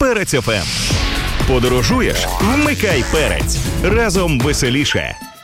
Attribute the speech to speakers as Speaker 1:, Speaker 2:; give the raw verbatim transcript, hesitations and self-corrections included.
Speaker 1: Перець еф ем. Подорожуєш? Вмикай перець. Разом веселіше.